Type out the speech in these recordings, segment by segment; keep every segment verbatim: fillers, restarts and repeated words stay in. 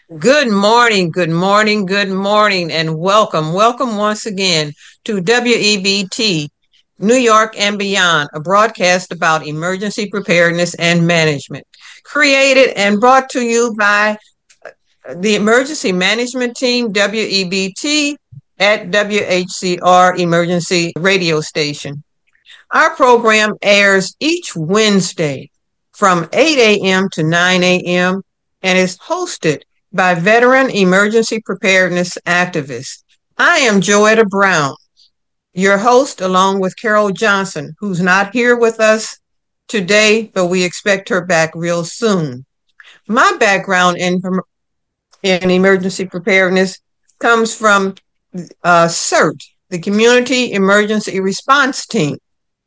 Good morning, good morning, good morning, and welcome. Welcome once again to W E B T, New York and Beyond, a broadcast about emergency preparedness and management. Created and brought to you by the Emergency Management Team, W E B T, at W H C R Emergency Radio Station. Our program airs each Wednesday from eight a.m. to nine a.m. and is hosted by veteran emergency preparedness activists. I am Joetta Brown, your host, along with Carol Johnson, who's not here with us today, but we expect her back real soon. My background in, in emergency preparedness comes from uh, CERT, the Community Emergency Response Team,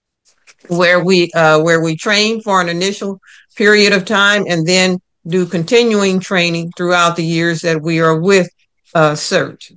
where we uh, where we train for an initial period of time and then do continuing training throughout the years that we are with uh, CERT.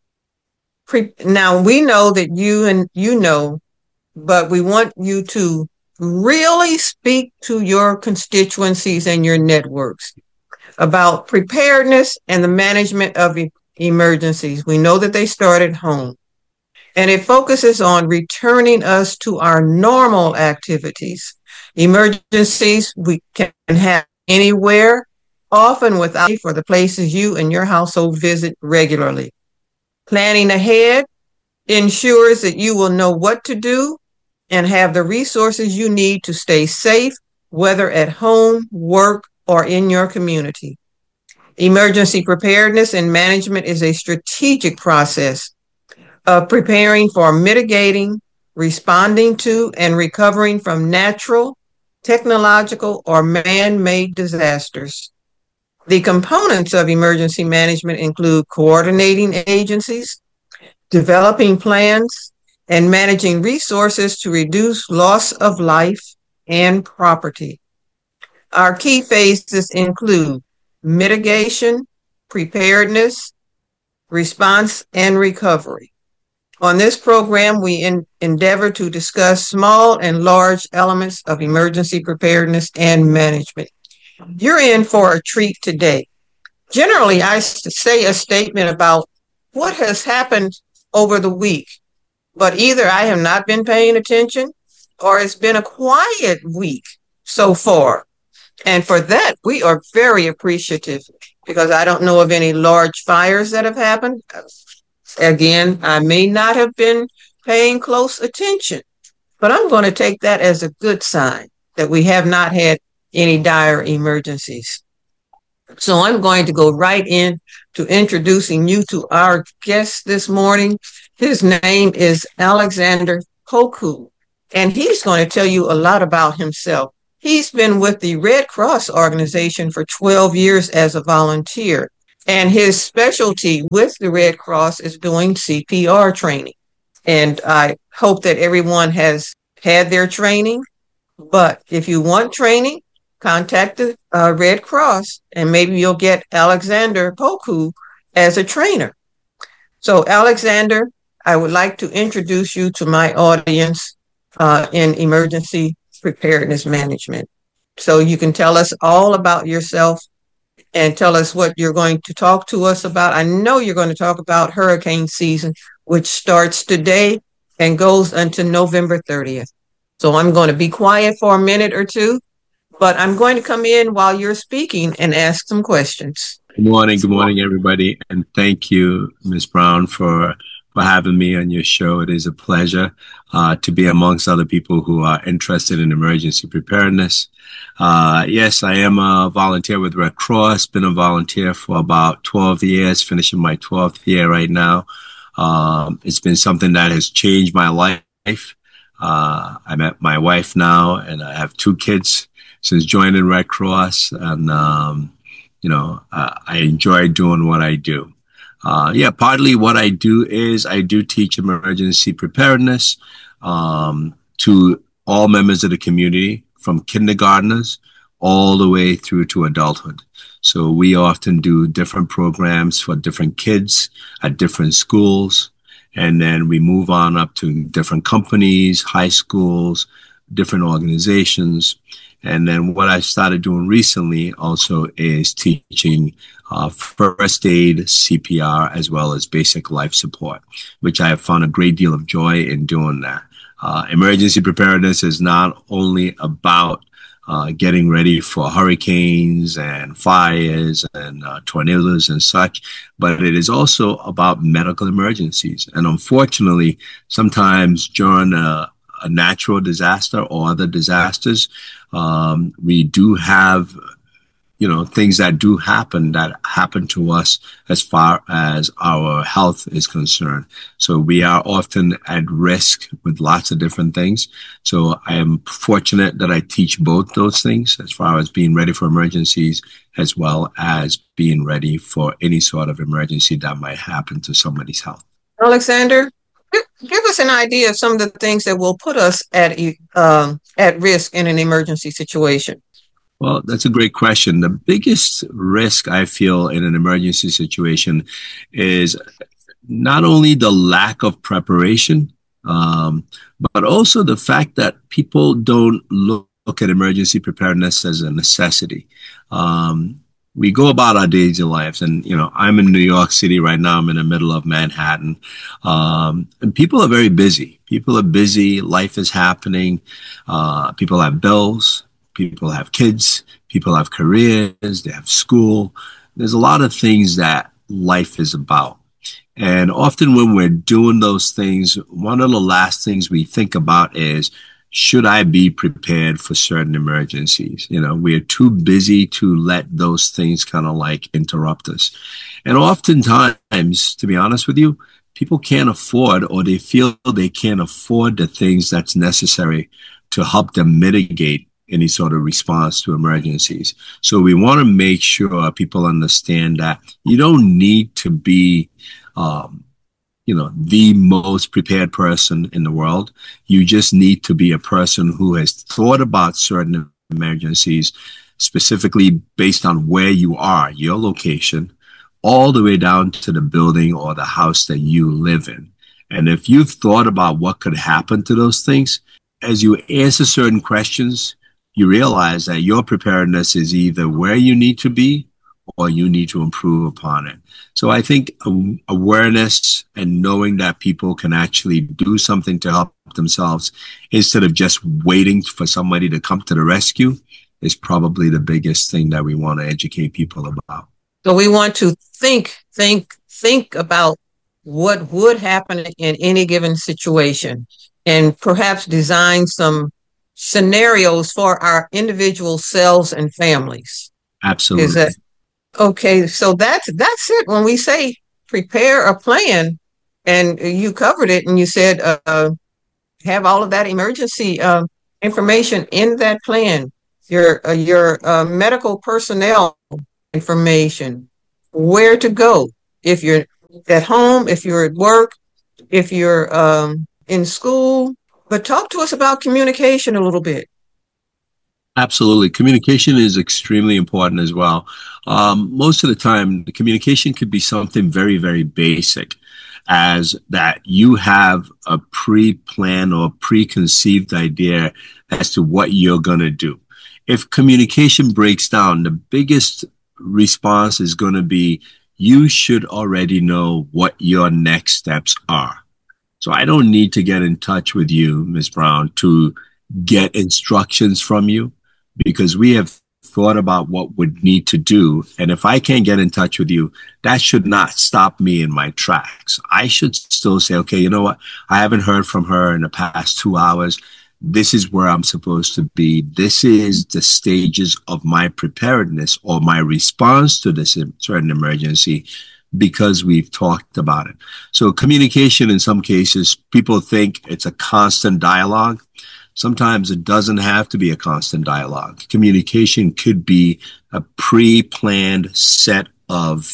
Pre- now we know that you and you know, but we want you to really speak to your constituencies and your networks about preparedness and the management of e- emergencies. We know that they start at home. And it focuses on returning us to our normal activities. Emergencies we can have anywhere, often without for the places you and your household visit regularly. Planning ahead ensures that you will know what to do and have the resources you need to stay safe, whether at home, work, or in your community. Emergency preparedness and management is a strategic process of preparing for mitigating, responding to, and recovering from natural, technological, or man-made disasters. The components of emergency management include coordinating agencies, developing plans, and managing resources to reduce loss of life and property. Our key phases include mitigation, preparedness, response, and recovery. On this program, we in, endeavor to discuss small and large elements of emergency preparedness and management. You're in for a treat today. Generally, I say a statement about what has happened over the week, but either I have not been paying attention or it's been a quiet week so far. And for that, we are very appreciative because I don't know of any large fires that have happened. Again, I may not have been paying close attention, but I'm going to take that as a good sign that we have not had any dire emergencies. So I'm going to go right in to introducing you to our guest this morning. His name is Alexander Poku, and he's going to tell you a lot about himself. He's been with the Red Cross organization for twelve years as a volunteer. And his specialty with the Red Cross is doing C P R training. And I hope that everyone has had their training. But if you want training, contact the uh, Red Cross and maybe you'll get Alexander Poku as a trainer. So Alexander, I would like to introduce you to my audience uh, in emergency preparedness management. So you can tell us all about yourself and tell us what you're going to talk to us about. I know you're going to talk about hurricane season, which starts today and goes until November thirtieth. So I'm going to be quiet for a minute or two, but I'm going to come in while you're speaking and ask some questions. Good morning. Good morning, everybody. And thank you, Miz Brown, for for having me on your show. It is a pleasure uh, to be amongst other people who are interested in emergency preparedness. Uh, yes, I am a volunteer with Red Cross, been a volunteer for about twelve years, finishing my twelfth year right now. Um, it's been something that has changed my life. Uh, I met my wife now, and I have two kids since joining Red Cross. And, um, you know, uh, I enjoy doing what I do. Uh, yeah, partly what I do is I do teach emergency preparedness um, to all members of the community, from kindergartners all the way through to adulthood. So we often do different programs for different kids at different schools. And then we move on up to different companies, high schools, different organizations. And then what I started doing recently also is teaching uh, first aid, C P R, as well as basic life support, which I have found a great deal of joy in doing that. Uh, emergency preparedness is not only about uh, getting ready for hurricanes and fires and uh, tornadoes and such, but it is also about medical emergencies. And unfortunately, sometimes during a, a natural disaster or other disasters, um, we do have you know, things that do happen that happen to us as far as our health is concerned. So we are often at risk with lots of different things. So I am fortunate that I teach both those things as far as being ready for emergencies as well as being ready for any sort of emergency that might happen to somebody's health. Alexander, give us an idea of some of the things that will put us at um, at risk in an emergency situation. Well, that's a great question. The biggest risk I feel in an emergency situation is not only the lack of preparation, um, but also the fact that people don't look, look at emergency preparedness as a necessity. Um, we go about our daily lives, and you know, I'm in New York City right now. I'm in the middle of Manhattan, um, and people are very busy. People are busy. Life is happening. Uh, people have bills. People have kids, people have careers, they have school. There's a lot of things that life is about. And often when we're doing those things, one of the last things we think about is, should I be prepared for certain emergencies? You know, we're too busy to let those things kind of like interrupt us. And oftentimes, to be honest with you, people can't afford, or they feel they can't afford the things that's necessary to help them mitigate any sort of response to emergencies. So we want to make sure people understand that you don't need to be, um, you know, the most prepared person in the world. You just need to be a person who has thought about certain emergencies, specifically based on where you are, your location, all the way down to the building or the house that you live in. And if you've thought about what could happen to those things, as you answer certain questions, you realize that your preparedness is either where you need to be or you need to improve upon it. So I think awareness and knowing that people can actually do something to help themselves instead of just waiting for somebody to come to the rescue is probably the biggest thing that we want to educate people about. So we want to think, think, think about what would happen in any given situation and perhaps design some scenarios for our individual selves and families. Absolutely. Is that okay? So that's that's it. When we say prepare a plan, and you covered it, and you said uh, have all of that emergency uh, information in that plan. Your uh, your uh, medical personnel information, where to go if you're at home, if you're at work, if you're um, in school. But talk to us about communication a little bit. Absolutely. Communication is extremely important as well. Um, most of the time, the communication could be something very, very basic, as that you have a pre-planned or preconceived idea as to what you're going to do. If communication breaks down, the biggest response is going to be, you should already know what your next steps are. So I don't need to get in touch with you, Miz Brown, to get instructions from you, because we have thought about what would need to do. And if I can't get in touch with you, that should not stop me in my tracks. I should still say, okay, you know what? I haven't heard from her in the past two hours. This is where I'm supposed to be. This is the stages of my preparedness or my response to this certain emergency, because we've talked about it. So communication, in some cases, people think it's a constant dialogue. Sometimes it doesn't have to be a constant dialogue. Communication could be a pre-planned set of,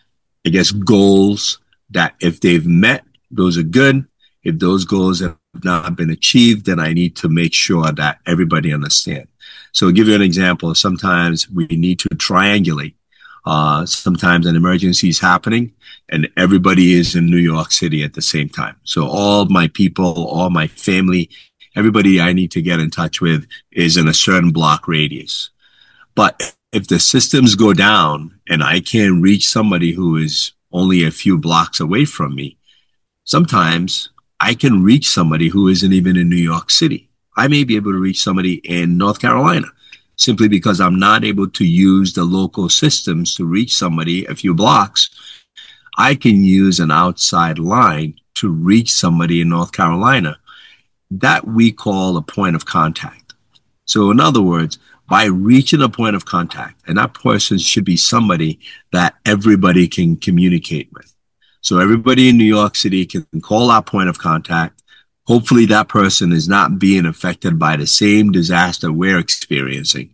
I guess, goals that if they've met, those are good. If those goals have not been achieved, then I need to make sure that everybody understands. So I'll give you an example. Sometimes we need to triangulate. Uh, sometimes an emergency is happening and everybody is in New York City at the same time. So all my people, all my family everybody I need to get in touch with is in a certain block radius. But if the systems go down and I can't reach somebody who is only a few blocks away from me, sometimes I can reach somebody who isn't even in New York City. I may be able to reach somebody in North Carolina simply because I'm not able to use the local systems to reach somebody a few blocks. I can use an outside line to reach somebody in North Carolina. That we call a point of contact. So in other words, by reaching a point of contact, and that person should be somebody that everybody can communicate with. So everybody in New York City can call that point of contact. Hopefully that person is not being affected by the same disaster we're experiencing.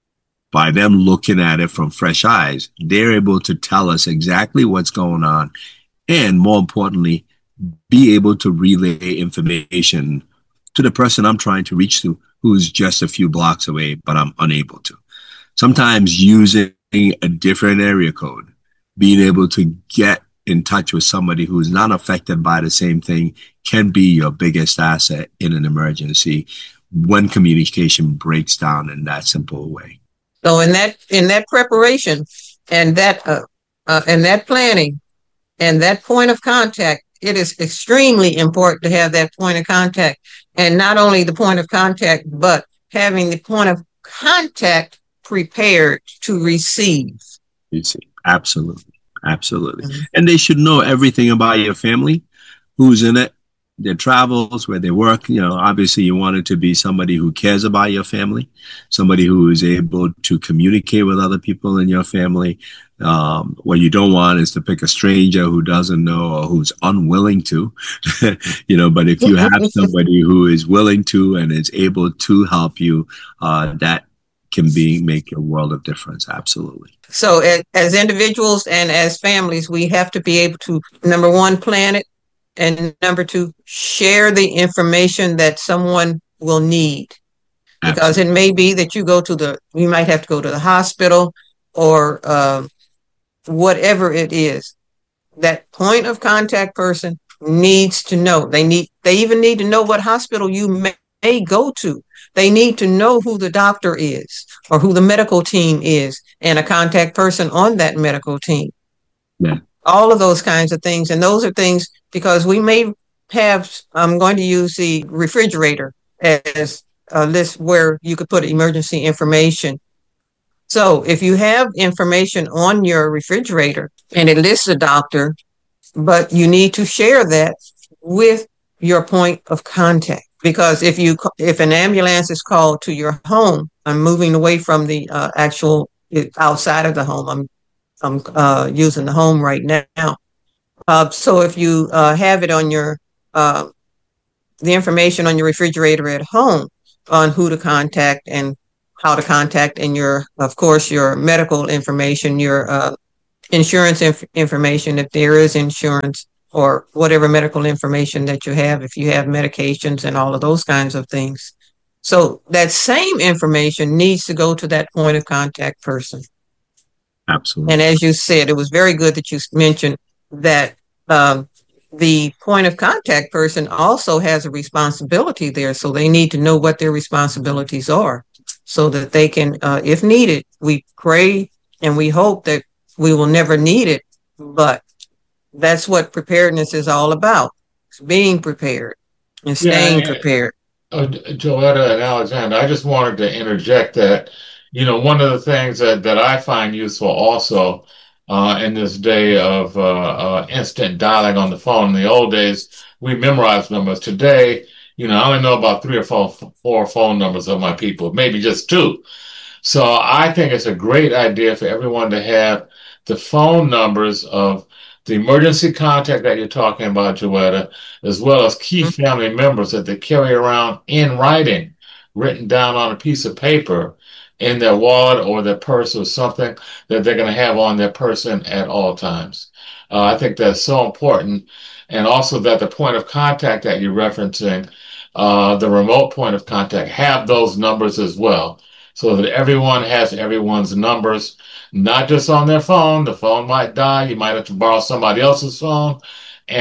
By them looking at it from fresh eyes, they're able to tell us exactly what's going on, and more importantly, be able to relay information to the person I'm trying to reach to, who's just a few blocks away, but I'm unable to. Sometimes using a different area code, being able to get in touch with somebody who's not affected by the same thing can be your biggest asset in an emergency when communication breaks down in that simple way. So in that in that preparation and that uh, uh, and that planning and that point of contact, it is extremely important to have that point of contact. And not only the point of contact, but having the point of contact prepared to receive. Receive. Absolutely. Absolutely. Mm-hmm. And they should know everything about your family, who's in it, their travels, where they work. You know, obviously you want it to be somebody who cares about your family, somebody who is able to communicate with other people in your family. Um, what you don't want is to pick a stranger who doesn't know or who's unwilling to, you know, but if you have somebody who is willing to and is able to help you, uh, that can be make a world of difference. Absolutely. So as, as individuals and as families, we have to be able to, number one, plan it. And number two, share the information that someone will need. Because Absolutely. It may be that you go to the, you might have to go to the hospital or uh, whatever it is. That point of contact person needs to know. They need, they even need to know what hospital you may, may go to. They need to know who the doctor is or who the medical team is and a contact person on that medical team. Yeah. All of those kinds of things. And those are things because we may have, I'm going to use the refrigerator as a list where you could put emergency information. So if you have information on your refrigerator and it lists a doctor, but you need to share that with your point of contact. Because if you if an ambulance is called to your home, I'm moving away from the uh, actual outside of the home. I'm I'm uh, using the home right now. Uh, so if you uh, have it on your uh, the information on your refrigerator at home on who to contact and how to contact, and your of course your medical information, your uh, insurance inf- information if there is insurance, or whatever medical information that you have, if you have medications and all of those kinds of things. So that same information needs to go to that point of contact person. Absolutely. And as you said, it was very good that you mentioned that um, the point of contact person also has a responsibility there. So they need to know what their responsibilities are so that they can, uh, if needed, we pray and we hope that we will never need it, but that's what preparedness is all about. It's being prepared and staying yeah, prepared. Uh, Joetta and Alexander, I just wanted to interject that, you know, one of the things that, that I find useful also uh, in this day of uh, uh, instant dialing on the phone. In the old days, we memorized numbers. Today, you know, I only know about three or four, four phone numbers of my people, maybe just two. So I think it's a great idea for everyone to have the phone numbers of the emergency contact that you're talking about, Joetta, as well as key mm-hmm. family members that they carry around in writing, written down on a piece of paper in their wallet or their purse or something that they're going to have on their person at all times. Uh, I think that's so important. And also that the point of contact that you're referencing, uh, the remote point of contact, have those numbers as well, so that everyone has everyone's numbers, not just on their phone. The phone might die. You might have to borrow somebody else's phone. And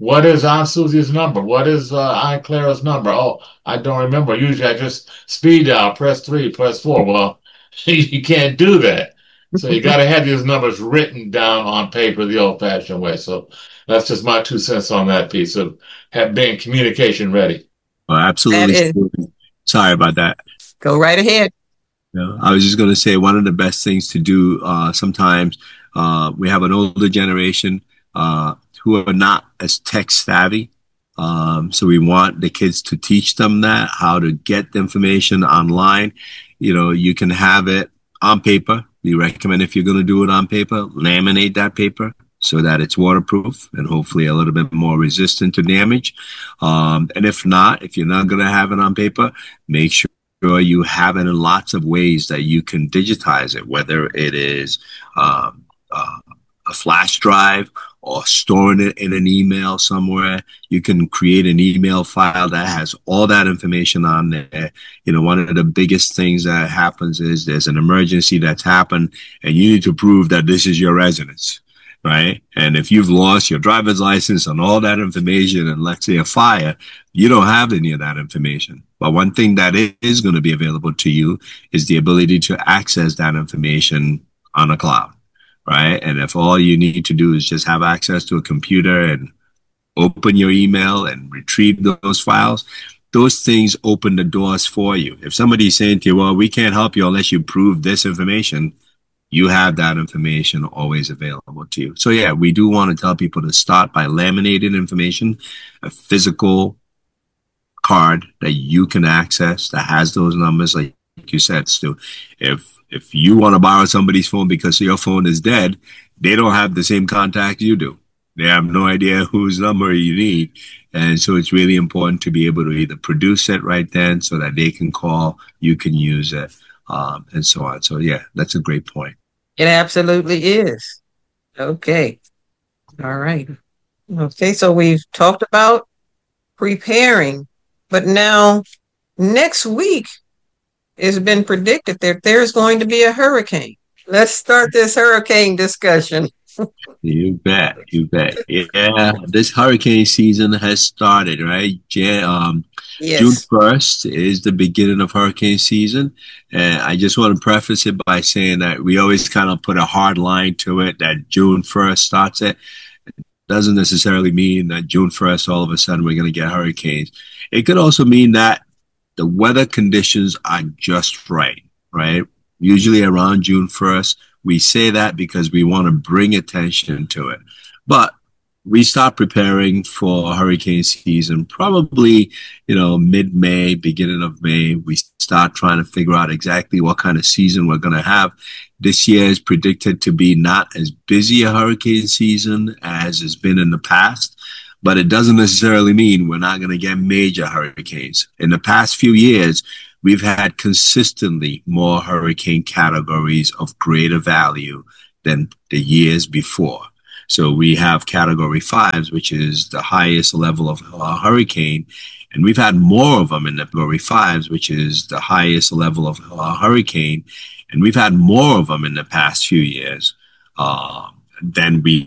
what is Aunt Susie's number? What is uh, Aunt Clara's number? Oh, I don't remember. Usually I just speed dial, press three, press four. Well, you can't do that. So you got to have these numbers written down on paper the old-fashioned way. So that's just my two cents on that piece of have, being communication ready. Well, absolutely. Sorry about that. Go right ahead. No, I was just going to say one of the best things to do uh, sometimes uh, we have an older generation uh, who are not as tech savvy. Um, so we want the kids to teach them that, how to get the information online. You know, you can have it on paper. We recommend if you're going to do it on paper, laminate that paper so that it's waterproof and hopefully a little bit more resistant to damage. Um, and if not, if you're not going to have it on paper, make sure Sure, you have it in lots of ways that you can digitize it, whether it is um, uh, a flash drive or storing it in an email somewhere. You can create an email file that has all that information on there. You know, one of the biggest things that happens is there's an emergency that's happened and you need to prove that this is your residence. Right. And if you've lost your driver's license and all that information and let's say a fire, you don't have any of that information. But one thing that is going to be available to you is the ability to access that information on a cloud. Right. And if all you need to do is just have access to a computer and open your email and retrieve those files, those things open the doors for you. If somebody's saying to you, well, we can't help you unless you prove this information, you have that information always available to you. So yeah, we do want to tell people to start by laminating information, a physical card that you can access that has those numbers. Like you said, Stu, if, if you want to borrow somebody's phone because your phone is dead, they don't have the same contact you do. They have no idea whose number you need. And so it's really important to be able to either produce it right then so that they can call, you can use it, um, and so on. So yeah, that's a great point. It absolutely is. Okay. All right. Okay. So we've talked about preparing, but now next week it's been predicted that there's going to be a hurricane. Let's start this hurricane discussion. You bet. You bet. Yeah. This hurricane season has started, right? Jan- um, yes. June first is the beginning of hurricane season. And I just want to preface it by saying that we always kind of put a hard line to it that June first starts it. It doesn't necessarily mean that June first, all of a sudden, we're going to get hurricanes. It could also mean that the weather conditions are just right, right? Usually around June first, we say that because we want to bring attention to it. But we start preparing for hurricane season probably, you know, mid-May, beginning of May. We start trying to figure out exactly what kind of season we're going to have. This year is predicted to be not as busy a hurricane season as has been in the past, but it doesn't necessarily mean we're not going to get major hurricanes. In the past few years, we've had consistently more hurricane categories of greater value than the years before. So we have category fives, which is the highest level of uh, hurricane. And we've had more of them in the category fives, which is the highest level of uh, hurricane. And we've had more of them in the past few years uh, than we